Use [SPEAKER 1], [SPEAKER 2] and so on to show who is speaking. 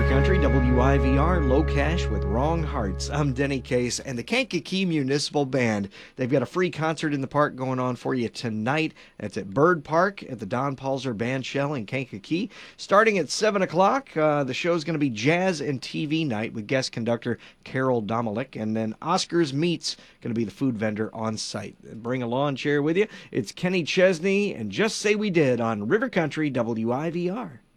[SPEAKER 1] Country, WIVR, Low Cash with Wrong Hearts. I'm Denny Case, and the Kankakee Municipal Band. They've got a free concert in the park going on for you tonight. That's at Bird Park at the Don Palzer Band Shell in Kankakee. Starting at 7 o'clock, the show's going to be Jazz and TV Night with guest conductor Carol Domalik, and then Oscars Meats going to be the food vendor on site. Bring a lawn chair with you. It's Kenny Chesney and Just Say We Did on River Country, WIVR.